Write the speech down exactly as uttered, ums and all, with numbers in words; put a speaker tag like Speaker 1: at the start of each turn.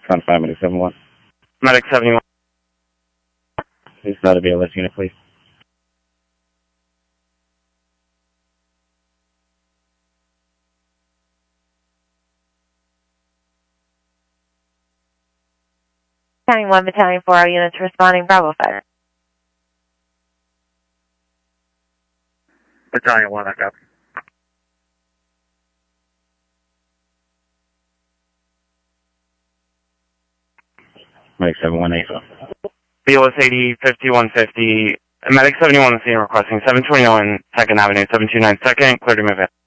Speaker 1: Confirm Medic seventy-one.
Speaker 2: Medic seventy-one.
Speaker 1: Please not a B L S unit, please.
Speaker 3: County one Battalion four, our units responding, Bravo five.
Speaker 2: Battalion one, I copy.
Speaker 1: Medic seventy-one, A.
Speaker 2: B L S eighty, fifty-one fifty. Medic seventy-one on the scene requesting seven twenty-one second Avenue, seven two nine second, clear to move in.